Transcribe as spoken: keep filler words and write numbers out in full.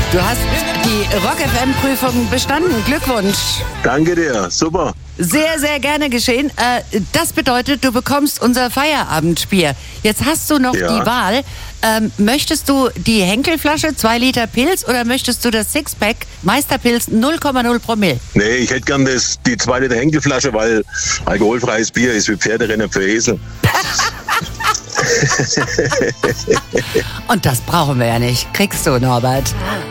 Du hast die Rock F M-Prüfung bestanden. Glückwunsch. Danke dir, super. Sehr, sehr gerne geschehen. Äh, das bedeutet, du bekommst unser Feierabendbier. Jetzt hast du noch Ja. die Wahl. Ähm, möchtest du die Henkelflasche, zwei Liter Pils, oder möchtest du das Sixpack Meisterpils null Komma null Promille? Nee, ich hätte gern das, die zwei Liter Henkelflasche, weil alkoholfreies Bier ist wie Pferderennen für Esel. Und das brauchen wir ja nicht. Kriegst du, Norbert.